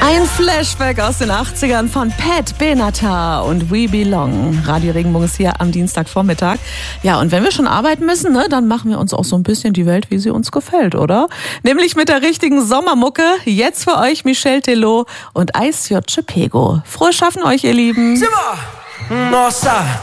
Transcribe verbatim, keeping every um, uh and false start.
Ein Flashback aus den achtzigern von Pat Benatar und We Belong. Radio Regenbogen ist hier am Dienstagvormittag. Ja, und wenn wir schon arbeiten müssen, ne, dann machen wir uns auch so ein bisschen die Welt, wie sie uns gefällt, oder? Nämlich mit der richtigen Sommermucke. Jetzt für euch Michel Tello und Ice J. Chepego. Frohes Schaffen euch, ihr Lieben. Simmer! Nossa!